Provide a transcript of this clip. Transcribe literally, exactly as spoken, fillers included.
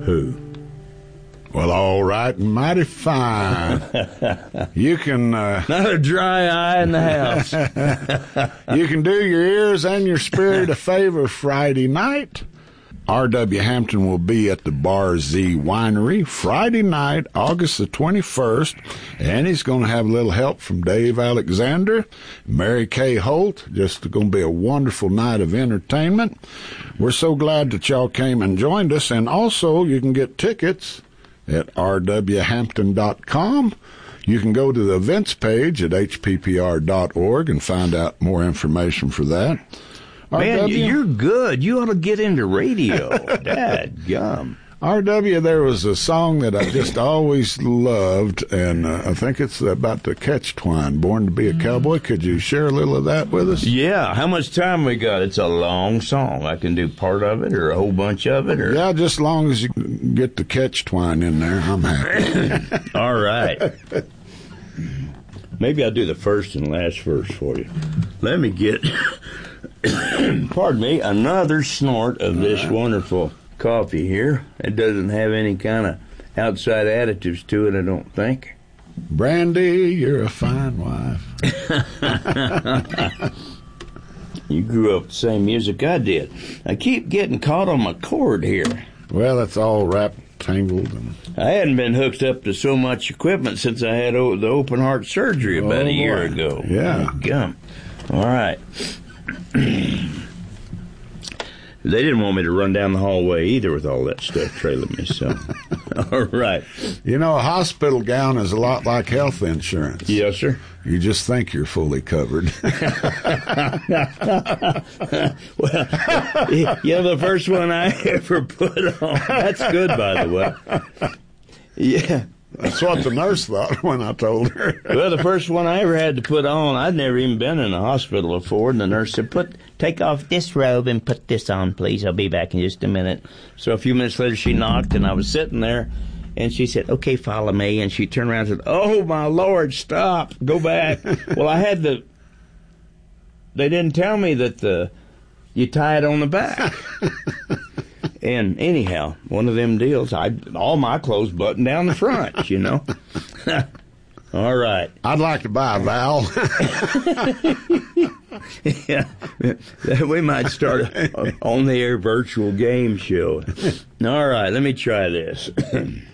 Who? Well, all right, mighty fine. You can... Uh, Not a dry eye in the house. You can do your ears and your spirit a favor Friday night. R W Hampton will be at the Bar Z Winery Friday night, August the twenty-first, and he's going to have a little help from Dave Alexander, Mary Kay Holt. Just going to be a wonderful night of entertainment. We're so glad that y'all came and joined us, and also you can get tickets at r w hampton dot com. You can go to the events page at h p p r dot org and find out more information for that. Man, R W? you're good. You ought to get into radio. Dad, gum. R W, there was a song that I just always loved, and uh, I think it's about the Catch Twine, Born to Be a Cowboy. Could you share a little of that with us? Yeah. How much time we got? It's a long song. I can do part of it or a whole bunch of it. Or... Yeah, just as long as you get the Catch Twine in there, I'm happy. All right. Maybe I'll do the first and last verse for you. Let me get... Pardon me, another snort of this wonderful coffee here. It doesn't have any kind of outside additives to it, I don't think. Brandy, you're a fine wife. You grew up with the same music I did. I keep getting caught on my cord here. Well, it's all wrapped, tangled. And... I hadn't been hooked up to so much equipment since I had o- the open heart surgery about oh, a year boy. ago. Yeah. Oh, gum. All right. They didn't want me to run down the hallway either with all that stuff trailing me, so. All right. You know, a hospital gown is a lot like health insurance. Yes, sir. You just think you're fully covered. Well, you know, the first one I ever put on, that's good, by the way. Yeah. That's what the nurse thought when I told her. Well, the first one I ever had to put on, I'd never even been in a hospital before, and the nurse said, "Put, take off this robe and put this on, please. I'll be back in just a minute." So a few minutes later, she knocked, and I was sitting there, and she said, "Okay, follow me." And she turned around and said, "Oh, my Lord, stop. Go back." Well, I had the, they didn't tell me that the, you tie it on the back. And anyhow, one of them deals, I all my clothes buttoned down the front, you know. All right. I'd like to buy a vowel. Yeah, we might start a on-the-air virtual game show. All right, let me try this.